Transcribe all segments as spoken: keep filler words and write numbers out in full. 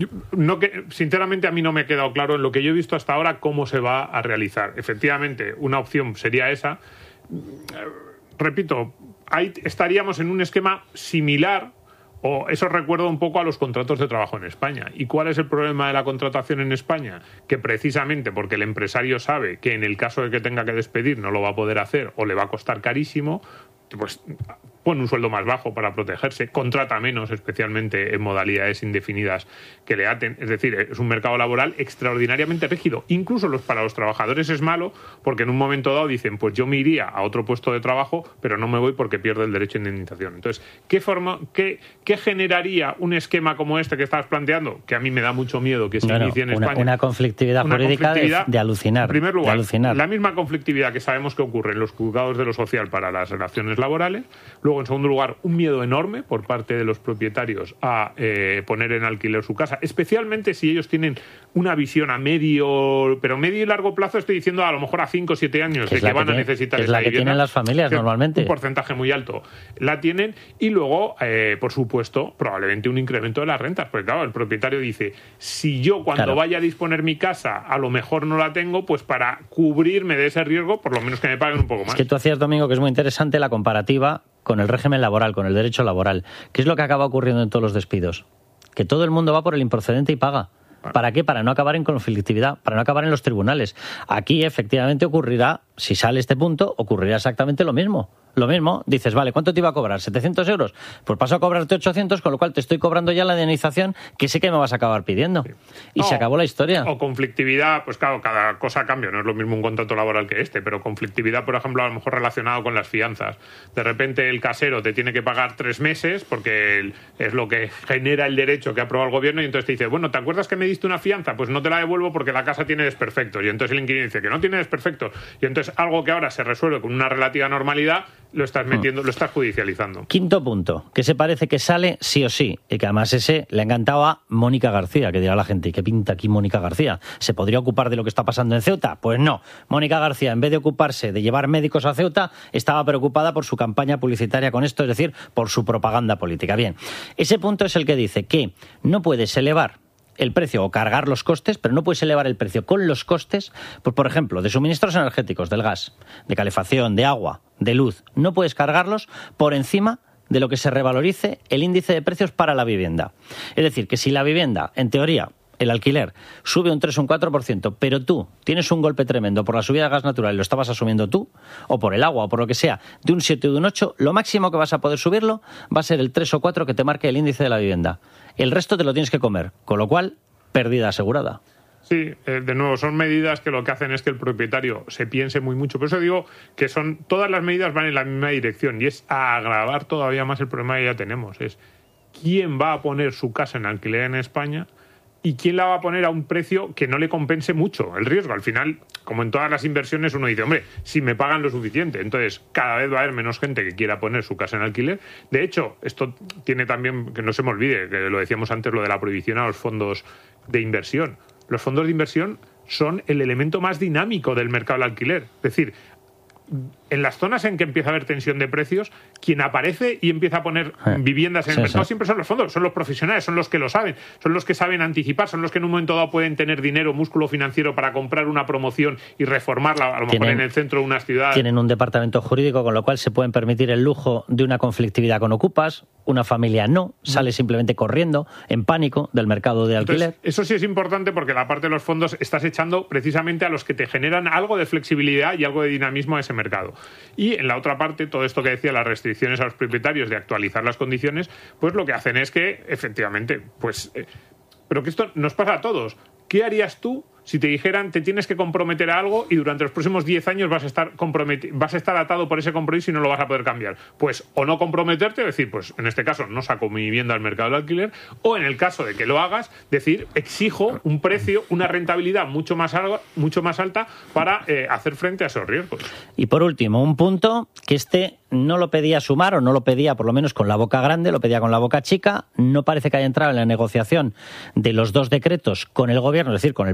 No que, sinceramente, a mí no me ha quedado claro en lo que yo he visto hasta ahora cómo se va a realizar. Efectivamente, una opción sería esa. Repito, ahí estaríamos en un esquema similar, o eso recuerda un poco a los contratos de trabajo en España. ¿Y cuál es el problema de la contratación en España? Que precisamente porque el empresario sabe que en el caso de que tenga que despedir no lo va a poder hacer o le va a costar carísimo, pues pone un sueldo más bajo para protegerse, contrata menos, especialmente en modalidades indefinidas que le aten. Es decir, es un mercado laboral extraordinariamente rígido. Incluso los, para los trabajadores es malo, porque en un momento dado dicen, pues yo me iría a otro puesto de trabajo, pero no me voy porque pierdo el derecho a indemnización. Entonces, ¿qué, forma, qué, qué generaría un esquema como este que estabas planteando? Que a mí me da mucho miedo que se bueno, inicie en una, España. Una conflictividad una jurídica conflictividad, de, de alucinar. En primer lugar, de alucinar. La misma conflictividad que sabemos que ocurre en los juzgados de lo social para las relaciones laborales. Luego, en segundo lugar, un miedo enorme por parte de los propietarios a eh, poner en alquiler su casa, especialmente si ellos tienen una visión a medio, pero medio y largo plazo, estoy diciendo a lo mejor a cinco o siete años, de que, que van tiene, a necesitar que es esa la que vivienda, tienen las familias normalmente. Un porcentaje muy alto la tienen, y luego, eh, por supuesto, probablemente un incremento de las rentas, porque claro, el propietario dice, si yo cuando claro. vaya a disponer mi casa a lo mejor no la tengo, pues para cubrirme de ese riesgo, por lo menos que me paguen un poco más. Es que tú hacías, Domingo, que es muy interesante la comparativa con el régimen laboral, con el derecho laboral. ¿Qué es lo que acaba ocurriendo en todos los despidos? Que todo el mundo va por el improcedente y paga. ¿Para qué? Para no acabar en conflictividad, para no acabar en los tribunales. Aquí, efectivamente, ocurrirá, si sale este punto, ocurrirá exactamente lo mismo. Lo mismo, dices, vale, ¿cuánto te iba a cobrar? ¿setecientos euros? Pues paso a cobrarte ochocientos, con lo cual te estoy cobrando ya la indemnización que sé que me vas a acabar pidiendo. Sí. Y no, se acabó la historia. O conflictividad, pues claro, cada cosa cambia, no es lo mismo un contrato laboral que este, pero conflictividad, por ejemplo, a lo mejor relacionado con las fianzas. De repente el casero te tiene que pagar tres meses porque es lo que genera el derecho que ha aprobado el gobierno, y entonces te dice, bueno, ¿te acuerdas que me diste una fianza? Pues no te la devuelvo porque la casa tiene desperfectos. Y entonces el inquilino dice que no tiene desperfectos. Y entonces algo que ahora se resuelve con una relativa normalidad, lo estás metiendo, hmm. lo estás judicializando. Quinto punto, que se parece que sale sí o sí, y que además ese le ha encantado a Mónica García, que dirá la gente, ¿y qué pinta aquí Mónica García? ¿Se podría ocupar de lo que está pasando en Ceuta? Pues no. Mónica García, en vez de ocuparse de llevar médicos a Ceuta, estaba preocupada por su campaña publicitaria con esto, es decir, por su propaganda política. Bien, ese punto es el que dice que no puedes elevar el precio o cargar los costes, pero no puedes elevar el precio con los costes, pues por ejemplo, de suministros energéticos, del gas, de calefacción, de agua, de luz. No puedes cargarlos por encima de lo que se revalorice el índice de precios para la vivienda. Es decir, que si la vivienda, en teoría, el alquiler, sube un tres o un cuatro por ciento, pero tú tienes un golpe tremendo por la subida del gas natural y lo estabas asumiendo tú, o por el agua, o por lo que sea, de un siete o de un ocho, lo máximo que vas a poder subirlo va a ser el tres o cuatro que te marque el índice de la vivienda. El resto te lo tienes que comer, con lo cual, pérdida asegurada. Sí, eh, de nuevo, son medidas que lo que hacen es que el propietario se piense muy mucho. Por eso digo que son todas las medidas van en la misma dirección, y es a agravar todavía más el problema que ya tenemos. Es quién va a poner su casa en alquiler en España y quién la va a poner a un precio que no le compense mucho el riesgo. Al final, como en todas las inversiones, uno dice, hombre, si me pagan lo suficiente, entonces cada vez va a haber menos gente que quiera poner su casa en alquiler. De hecho, esto tiene también, que no se me olvide, que lo decíamos antes, lo de la prohibición a los fondos de inversión. Los fondos de inversión son el elemento más dinámico del mercado del alquiler. Es decir, en las zonas en que empieza a haber tensión de precios, quien aparece y empieza a poner viviendas en el sí, mercado sí. siempre son los fondos, son los profesionales, son los que lo saben, son los que saben anticipar, son los que en un momento dado pueden tener dinero, músculo financiero para comprar una promoción y reformarla, a lo tienen, mejor en el centro de una ciudad. Tienen un departamento jurídico, con lo cual se pueden permitir el lujo de una conflictividad con ocupas, una familia no, sale simplemente corriendo, en pánico, del mercado de alquiler. Entonces, eso sí es importante, porque la parte de los fondos estás echando precisamente a los que te generan algo de flexibilidad y algo de dinamismo a ese mercado. Y en la otra parte, todo esto que decía, las restricciones a los propietarios de actualizar las condiciones, pues lo que hacen es que, efectivamente, pues... Eh, pero que esto nos pasa a todos. ¿Qué harías tú si te dijeran te tienes que comprometer a algo y durante los próximos diez años vas a estar comprometi- vas a estar atado por ese compromiso y no lo vas a poder cambiar? Pues o no comprometerte, decir, pues en este caso no saco mi vivienda al mercado del alquiler, o en el caso de que lo hagas, decir, exijo un precio, una rentabilidad mucho más alta, mucho más alta para eh, hacer frente a esos riesgos. Y por último, un punto que este no lo pedía sumar, o no lo pedía por lo menos con la boca grande, lo pedía con la boca chica, no parece que haya entrado en la negociación de los dos decretos con el gobierno, es decir, con el Partido Socialista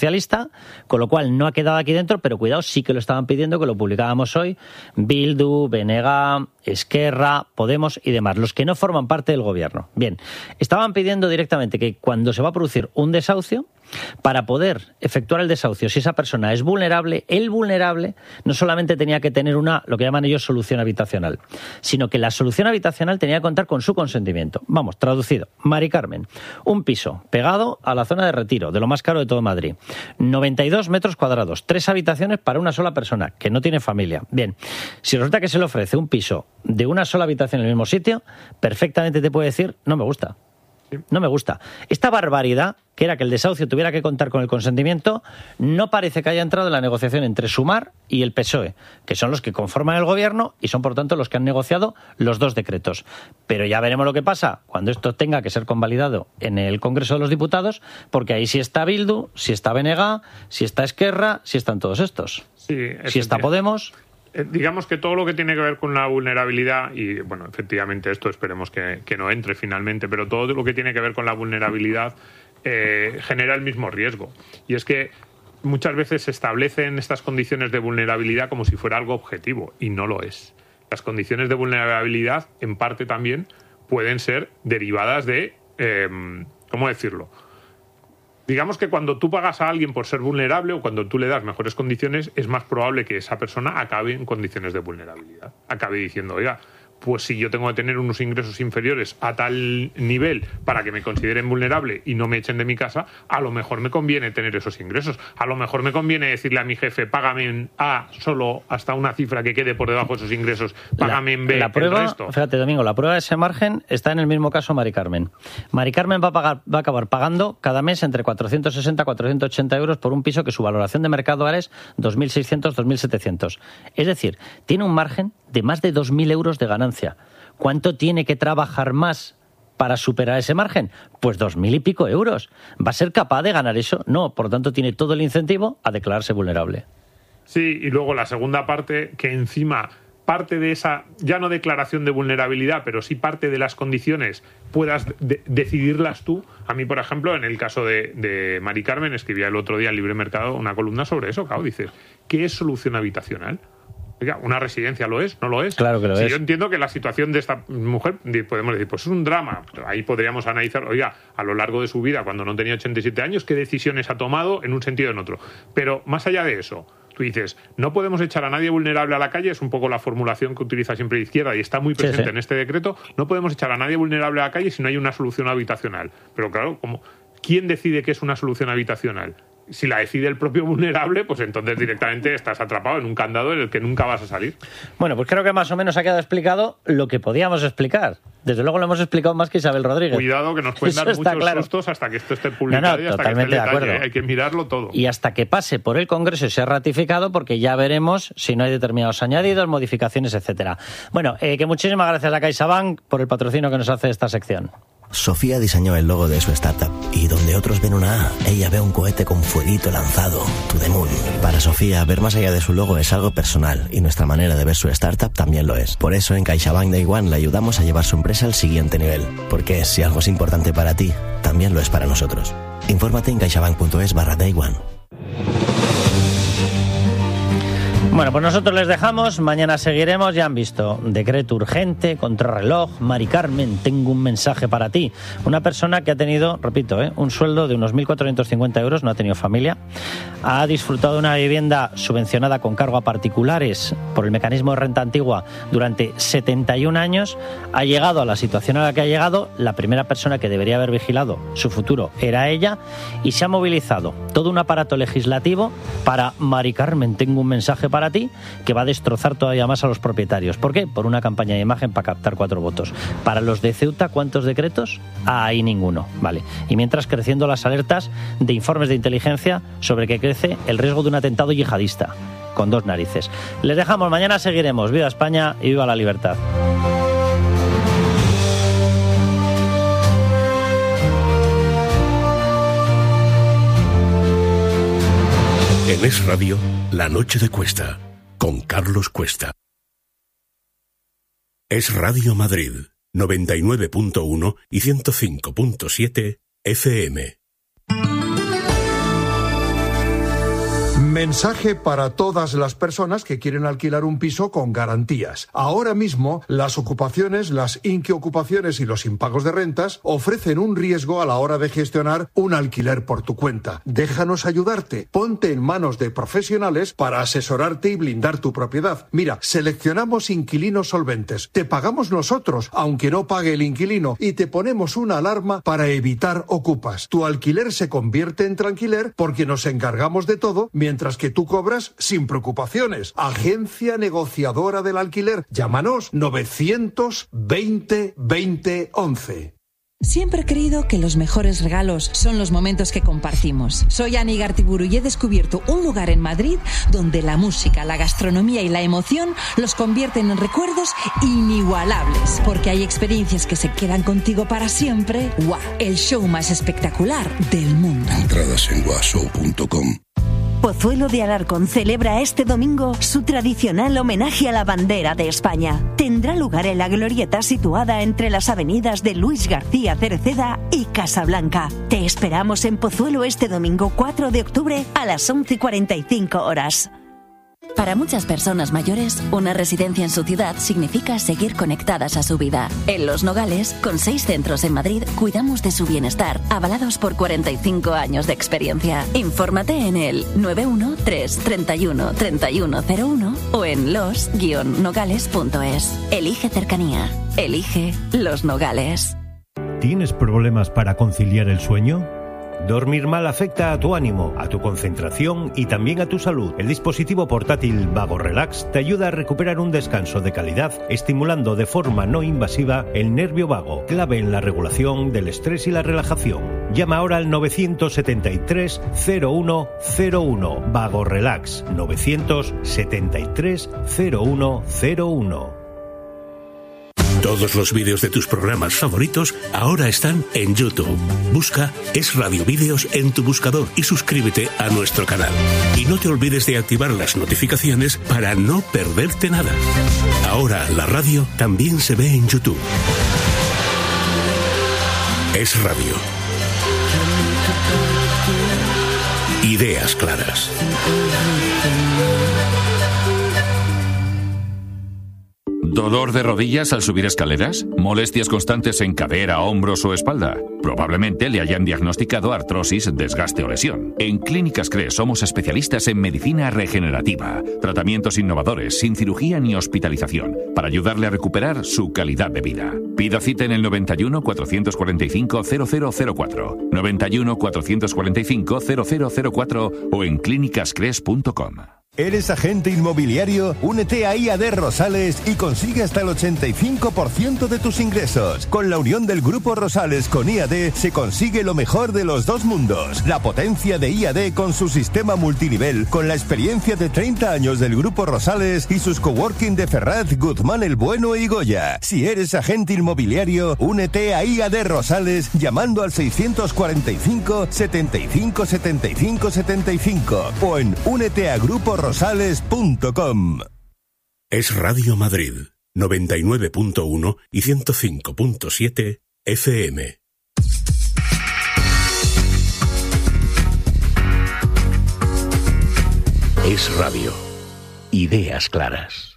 socialista, con lo cual no ha quedado aquí dentro, pero cuidado, sí que lo estaban pidiendo, que lo publicábamos hoy, Bildu, B N G, Esquerra, Podemos y demás, los que no forman parte del gobierno. Bien, estaban pidiendo directamente que cuando se va a producir un desahucio, para poder efectuar el desahucio, si esa persona es vulnerable, el vulnerable no solamente tenía que tener una, lo que llaman ellos, solución habitacional, sino que la solución habitacional tenía que contar con su consentimiento. Vamos, traducido, Mari Carmen, un piso pegado a la zona de Retiro, de lo más caro de todo Madrid, noventa y dos metros cuadrados, tres habitaciones para una sola persona, que no tiene familia. Bien, si resulta que se le ofrece un piso de una sola habitación en el mismo sitio, perfectamente te puede decir, no me gusta. No me gusta. Esta barbaridad, que era que el desahucio tuviera que contar con el consentimiento, no parece que haya entrado en la negociación entre Sumar y el P S O E, que son los que conforman el gobierno y son, por tanto, los que han negociado los dos decretos. Pero ya veremos lo que pasa cuando esto tenga que ser convalidado en el Congreso de los Diputados, porque ahí sí está Bildu, sí está B N G, sí está Esquerra, sí están todos estos. Sí, sí está Podemos. Digamos que todo lo que tiene que ver con la vulnerabilidad, y bueno, efectivamente esto esperemos que, que no entre finalmente, pero todo lo que tiene que ver con la vulnerabilidad eh, genera el mismo riesgo. Y es que muchas veces se establecen estas condiciones de vulnerabilidad como si fuera algo objetivo, y no lo es. Las condiciones de vulnerabilidad, en parte también, pueden ser derivadas de, eh, ¿cómo decirlo?, digamos que cuando tú pagas a alguien por ser vulnerable o cuando tú le das mejores condiciones, es más probable que esa persona acabe en condiciones de vulnerabilidad. Acabe diciendo, oiga, pues si yo tengo que tener unos ingresos inferiores a tal nivel para que me consideren vulnerable y no me echen de mi casa, a lo mejor me conviene tener esos ingresos. A lo mejor me conviene decirle a mi jefe, págame en A solo hasta una cifra que quede por debajo de esos ingresos, págame la, en B la prueba, el resto. Fíjate, Domingo, la prueba de ese margen está en el mismo caso Mari Carmen. Mari Carmen va a, pagar, va a acabar pagando cada mes entre cuatrocientos sesenta a cuatrocientos ochenta euros por un piso que su valoración de mercado ahora es dos mil seiscientos a dos mil setecientos. Es decir, tiene un margen de más de dos mil euros de ganancia. ¿Cuánto tiene que trabajar más para superar ese margen? Pues dos mil y pico euros. ¿Va a ser capaz de ganar eso? No, por lo tanto tiene todo el incentivo a declararse vulnerable. Sí, y luego la segunda parte, que encima parte de esa, ya no declaración de vulnerabilidad, pero sí parte de las condiciones, puedas de- decidirlas tú. A mí, por ejemplo, en el caso de, de Mari Carmen, escribía el otro día en Libre Mercado una columna sobre eso, claro, dices, ¿qué es solución habitacional? Oiga, ¿una residencia lo es? ¿No lo es? Claro que lo si es. Yo entiendo que la situación de esta mujer, podemos decir, pues es un drama. Ahí podríamos analizar, oiga, a lo largo de su vida, cuando no tenía ochenta y siete años, qué decisiones ha tomado en un sentido o en otro. Pero más allá de eso, tú dices, no podemos echar a nadie vulnerable a la calle, es un poco la formulación que utiliza siempre la izquierda y está muy presente sí, sí. en este decreto, no podemos echar a nadie vulnerable a la calle si no hay una solución habitacional. Pero claro, ¿cómo? ¿Quién decide qué es una solución habitacional? Si la decide el propio vulnerable, pues entonces directamente estás atrapado en un candado en el que nunca vas a salir. Bueno, pues creo que más o menos ha quedado explicado lo que podíamos explicar. Desde luego lo hemos explicado más que Isabel Rodríguez. Cuidado, que nos pueden dar muchos claro. sustos hasta que esto esté publicado. No, no, y hasta totalmente que esté de acuerdo. Detalle. Hay que mirarlo todo. Y hasta que pase por el Congreso y sea ratificado, porque ya veremos si no hay determinados añadidos, modificaciones, etcétera. Bueno, eh, que muchísimas gracias a CaixaBank por el patrocinio que nos hace esta sección. Sofía diseñó el logo de su startup y donde otros ven una A, ella ve un cohete con fueguito lanzado, to the moon. Para Sofía, ver más allá de su logo es algo personal y nuestra manera de ver su startup también lo es. Por eso en CaixaBank Day One le ayudamos a llevar su empresa al siguiente nivel, porque si algo es importante para ti, también lo es para nosotros. Infórmate en caixabank.es barra Day One. Bueno, pues nosotros les dejamos, mañana seguiremos, ya han visto, decreto urgente, contrarreloj, Mari Carmen, tengo un mensaje para ti. Una persona que ha tenido, repito, ¿eh? un sueldo de unos mil cuatrocientos cincuenta euros, no ha tenido familia, ha disfrutado de una vivienda subvencionada con cargo a particulares por el mecanismo de renta antigua durante setenta y un años, ha llegado a la situación a la que ha llegado, la primera persona que debería haber vigilado su futuro era ella y se ha movilizado todo un aparato legislativo para Mari Carmen, tengo un mensaje para ti, que va a destrozar todavía más a los propietarios. ¿Por qué? Por una campaña de imagen para captar cuatro votos. Para los de Ceuta, ¿cuántos decretos? Ahí ninguno, vale. Y mientras creciendo las alertas de informes de inteligencia sobre que crece el riesgo de un atentado yihadista, con dos narices. Les dejamos, mañana seguiremos. Viva España y viva la libertad. En Es Radio, La Noche de Cuesta, con Carlos Cuesta. Es Radio Madrid, noventa y nueve punto uno y ciento cinco punto siete F M. Mensaje para todas las personas que quieren alquilar un piso con garantías. Ahora mismo, las ocupaciones, las inquiocupaciones y los impagos de rentas ofrecen un riesgo a la hora de gestionar un alquiler por tu cuenta. Déjanos ayudarte. Ponte en manos de profesionales para asesorarte y blindar tu propiedad. Mira, seleccionamos inquilinos solventes. Te pagamos nosotros, aunque no pague el inquilino, y te ponemos una alarma para evitar ocupas. Tu alquiler se convierte en tranquiler porque nos encargamos de todo, mientras que tú cobras sin preocupaciones. Agencia negociadora del alquiler. Llámanos novecientos veinte veinte once. Siempre he creído que los mejores regalos son los momentos que compartimos. Soy Ani Gartiburu y he descubierto un lugar en Madrid donde la música, la gastronomía y la emoción los convierten en recuerdos inigualables. Porque hay experiencias que se quedan contigo para siempre. ¡Guau! El show más espectacular del mundo. Entradas en guashow punto com. Pozuelo de Alarcón celebra este domingo su tradicional homenaje a la bandera de España. Tendrá lugar en la glorieta situada entre las avenidas de Luis García Cereceda y Casablanca. Te esperamos en Pozuelo este domingo cuatro de octubre a las once y cuarenta y cinco horas. Para muchas personas mayores, una residencia en su ciudad significa seguir conectadas a su vida. En Los Nogales, con seis centros en Madrid, cuidamos de su bienestar, avalados por cuarenta y cinco años de experiencia. Infórmate en el nueve uno tres, treinta y uno, treinta y uno cero uno o en los guion nogales punto es. Elige cercanía. Elige Los Nogales. ¿Tienes problemas para conciliar el sueño? Dormir mal afecta a tu ánimo, a tu concentración y también a tu salud. El dispositivo portátil Vago Relax te ayuda a recuperar un descanso de calidad, estimulando de forma no invasiva el nervio vago, clave en la regulación del estrés y la relajación. Llama ahora al novecientos setenta y tres, cero uno cero uno. Vago Relax, novecientos setenta y tres, cero uno cero uno. Todos los vídeos de tus programas favoritos ahora están en YouTube. Busca Es Radio Vídeos en tu buscador y suscríbete a nuestro canal. Y no te olvides de activar las notificaciones para no perderte nada. Ahora la radio también se ve en YouTube. Es Radio. Ideas claras. ¿Dolor de rodillas al subir escaleras? ¿Molestias constantes en cadera, hombros o espalda? Probablemente le hayan diagnosticado artrosis, desgaste o lesión. En Clínicas Cres somos especialistas en medicina regenerativa, tratamientos innovadores, sin cirugía ni hospitalización, para ayudarle a recuperar su calidad de vida. Pida cita en el noventa y uno, cuatrocientos cuarenta y cinco, cero cero cero cuatro, noventa y uno, cuatrocientos cuarenta y cinco, cero cero cero cuatro o en clínicas cres punto com. ¿Eres agente inmobiliario? Únete a I A D Rosales y consigue hasta el ochenta y cinco por ciento de tus ingresos. Con la unión del Grupo Rosales con I A D se consigue lo mejor de los dos mundos. La potencia de I A D con su sistema multinivel, con la experiencia de treinta años del Grupo Rosales y sus coworking de Ferraz, Guzmán el Bueno y Goya. Si eres agente inmobiliario, únete a I A D Rosales llamando al seiscientos cuarenta y cinco, setenta y cinco, setenta y cinco, setenta y cinco o en únete a grupo rosales punto com. Es Radio Madrid, noventa y nueve punto uno y ciento cinco punto siete F M. Es Radio. Ideas claras.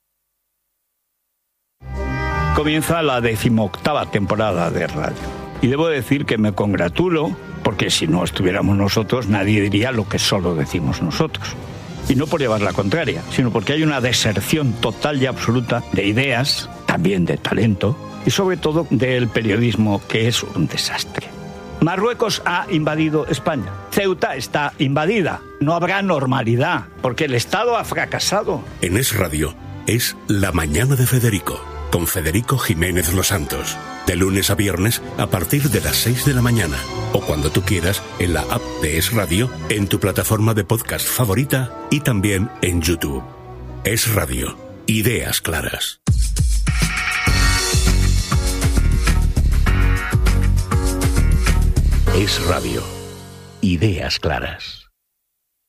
Comienza la decimoctava temporada de radio. Y debo decir que me congratulo, porque si no estuviéramos nosotros, nadie diría lo que solo decimos nosotros. Y no por llevar la contraria, sino porque hay una deserción total y absoluta de ideas, también de talento, y sobre todo del periodismo, que es un desastre. Marruecos ha invadido España. Ceuta está invadida. No habrá normalidad, porque el Estado ha fracasado. En Es Radio es La Mañana de Federico, con Federico Jiménez Los Santos. De lunes a viernes a partir de las seis de la mañana. O cuando tú quieras en la app de Es Radio, en tu plataforma de podcast favorita y también en YouTube. Es Radio. Ideas claras. Es Radio. Ideas claras.